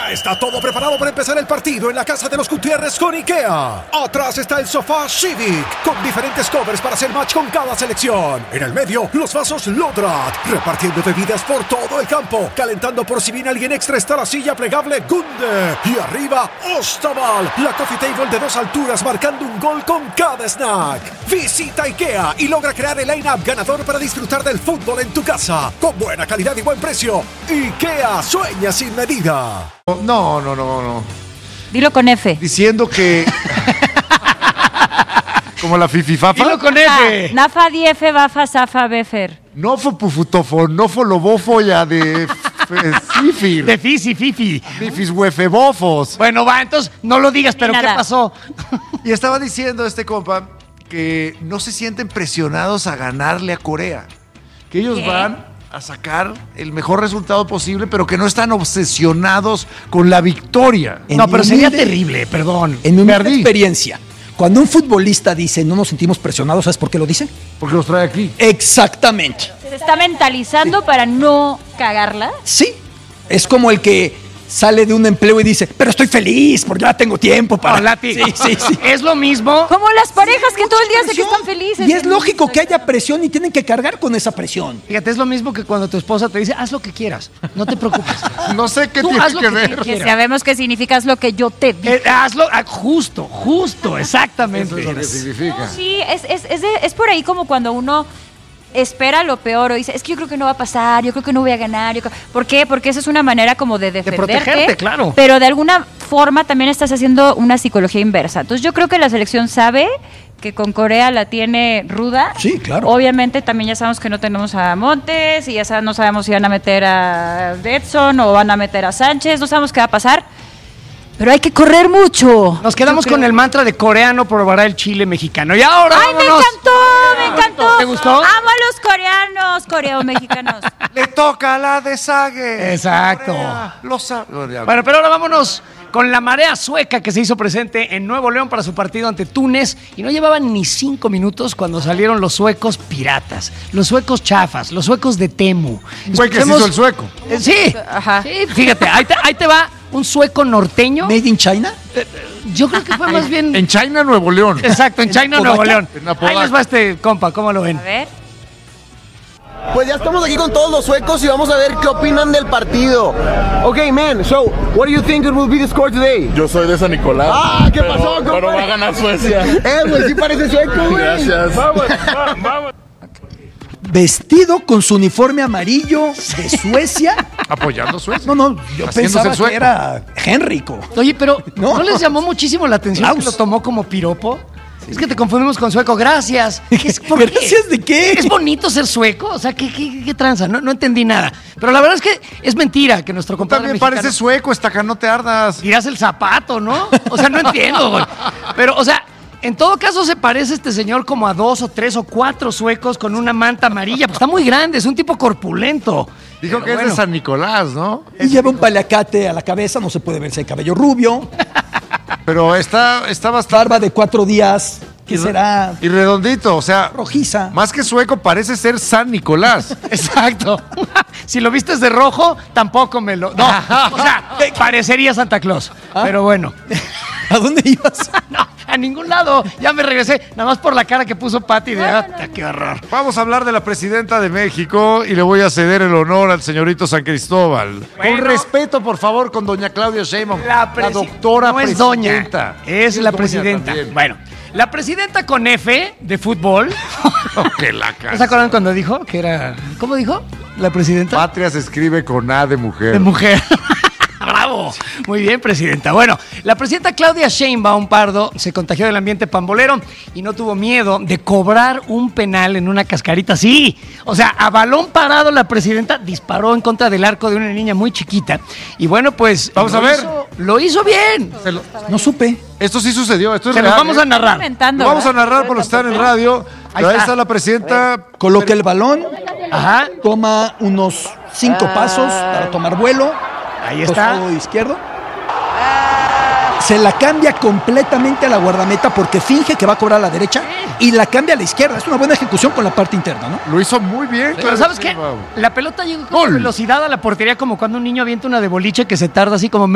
Ya está todo preparado para empezar el partido en la casa de los Gutiérrez con IKEA. Atrás está el sofá Civic, con diferentes covers para hacer match con cada selección. En el medio, los vasos Lodrat, repartiendo bebidas por todo el campo. Calentando por si viene alguien extra está la silla plegable Gunde. Y arriba, Ostaval, la coffee table de 2 alturas marcando un gol con cada snack. Visita IKEA y logra crear el line-up ganador para disfrutar del fútbol en tu casa. Con buena calidad y buen precio. IKEA sueña sin medida. No. Dilo con F. Diciendo que... Como la fififafa. Dilo con F. Nafa, Diefe, Bafa, Safa, Befer. Nofo, pufutofo, nofo, lobofo, ya de... Sifir. De fifi. Fifis, huefebofos. Bueno, va, entonces no lo digas, pero ¿qué pasó? Y estaba diciendo este compa que no se sienten presionados a ganarle a Corea. Que ellos van a sacar el mejor resultado posible, pero que no están obsesionados con la victoria. No, pero sería terrible, perdón. En mi humilde experiencia, cuando un futbolista dice no nos sentimos presionados, ¿sabes por qué lo dice? Porque los trae aquí. Exactamente. ¿Se está mentalizando para no cagarla? Sí, es como el que sale de un empleo y dice, pero estoy feliz porque ya tengo tiempo para... Lati. Sí. Es lo mismo. Como las parejas que todo el día dicen que están felices. Y es lógico que haya presión y tienen que cargar con esa presión. Fíjate, es lo mismo que cuando tu esposa te dice, haz lo que quieras, no te preocupes. No sé qué Tú tiene haz lo que que ver. Que sabemos que significa lo que yo te digo. Hazlo, justo, exactamente. Eso es lo que significa. Sí, es por ahí como cuando uno espera lo peor o dice, es que yo creo que no va a pasar, yo creo que no voy a ganar. ¿Por qué? Porque esa es una manera como de defenderte. De protegerte, claro. Pero de alguna forma también estás haciendo una psicología inversa. Entonces yo creo que la selección sabe que con Corea la tiene ruda. Sí, claro. Obviamente también ya sabemos que no tenemos a Montes y ya no sabemos si van a meter a Edson o van a meter a Sánchez, no sabemos qué va a pasar. Pero hay que correr mucho. Nos quedamos con el mantra de coreano probará el chile mexicano. Y ahora ¡ay, vámonos. me encantó! ¿Te gustó? Amo a los coreanos mexicanos. Le toca la de Sague. Exacto. Bueno, pero ahora vámonos con la marea sueca que se hizo presente en Nuevo León para su partido ante Túnez y no llevaban ni 5 minutos cuando salieron los suecos piratas, los suecos chafas, los suecos de Temu. Güey, que se hizo el sueco. Sí, Ajá. sí, fíjate, ahí te va un sueco norteño. ¿Made in China? Yo creo que fue más bien... En China, Nuevo León. Exacto, en China, Nuevo León. En Apodaca. Ahí les va este compa, ¿cómo lo ven? A ver. Pues ya estamos aquí con todos los suecos y vamos a ver qué opinan del partido. Okay, man, so, what do you think it will be the score today? Yo soy de San Nicolás. Ah, ¿qué pasó, compa? Pero va a ganar Suecia. Güey, sí parece sueco, güey. Gracias. Vamos. Vestido con su uniforme amarillo de Suecia. Apoyando a Suecia. No, yo Haciéndose pensaba el sueco. que era Henrico. Oye, pero No. ¿no les llamó muchísimo la atención Klaus. que lo tomó como piropo? Es que te confundimos con sueco. Gracias. ¿Por qué? ¿Gracias de qué? ¿Es bonito ser sueco? O sea, ¿qué tranza? No entendí nada. Pero la verdad es que es mentira que nuestro compadre También mexicano... parece sueco, estaca, no te ardas. Dirás el zapato, ¿no? O sea, no entiendo, güey. Pero, o sea, en todo caso se parece este señor como a 2 o 3 o 4 suecos con una manta amarilla. Pues está muy grande, es un tipo corpulento. Dijo Pero que es bueno. de San Nicolás, ¿no? Y lleva un paliacate a la cabeza, no se puede verse el cabello rubio. Pero está bastante... Barba de 4 días, que será Y redondito, o sea... rojiza. Más que sueco, parece ser San Nicolás. Exacto. Si lo vistes de rojo, tampoco me lo... No, o sea, parecería Santa Claus. Pero bueno. ¿A dónde ibas? No, a ningún lado. Ya me regresé, nada más por la cara que puso Pati de... ¡Qué horror! Vamos a hablar de la presidenta de México y le voy a ceder el honor al señorito San Cristóbal. Bueno. Con respeto, por favor, con doña Claudia Sheinbaum, La doctora no es presidenta. doña, es la doña presidenta. también. Bueno, la presidenta con F de fútbol. Que la ¿No se acuerdan cuando dijo que era... ¿Cómo dijo? La presidenta. Patria se escribe con A de mujer. De mujer. ¡Bravo! Muy bien, presidenta. Bueno, la presidenta Claudia Sheinbaum Pardo se contagió del ambiente pambolero y no tuvo miedo de cobrar un penal en una cascarita. Sí, o sea, a balón parado la presidenta disparó en contra del arco de una niña muy chiquita. Y bueno, pues... Vamos a ver. Lo hizo bien. No supe. Esto sí sucedió, esto es Se los real. vamos a narrar. Inventando, Lo vamos a ¿verdad? narrar por estar en radio. Ahí Ahí está. está la presidenta. Coloca el balón, Ajá. toma unos 5 pasos para tomar vuelo. Ahí está. Costado izquierdo. Se la cambia completamente a la guardameta porque finge que va a cobrar a la derecha y la cambia a la izquierda. Es una buena ejecución con la parte interna, ¿no? Lo hizo muy bien. Pero Claudia ¿sabes qué? Sheinbaum. La pelota llegó con Gol. velocidad a la portería como cuando un niño avienta una de boliche que se tarda así como